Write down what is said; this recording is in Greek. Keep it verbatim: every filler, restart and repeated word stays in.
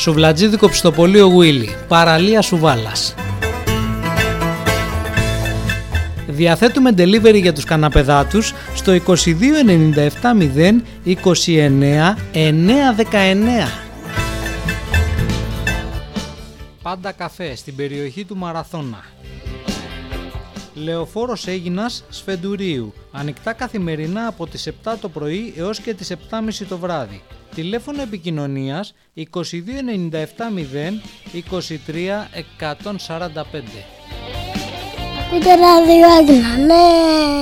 Σουβλατζίδικο Ψητοπολείο Γουίλι, παραλία Σουβάλας. Διαθέτουμε delivery για τους καναπεδάτους στο είκοσι δύο ενενήντα επτά μηδέν είκοσι εννέα εννιακόσια δεκαεννέα. Πάντα καφέ στην περιοχή του Μαραθώνα. Λεωφόρος Αίγινας Σφεντουρίου. Ανοιχτά καθημερινά από τις επτά το πρωί έως και τις επτά και μισή το βράδυ. Τηλέφωνο επικοινωνίας είκοσι δύο ενενήντα επτά μηδέν είκοσι τρία εκατόν σαράντα πέντε. Ακούτε ράδιο Άγνα, ναι!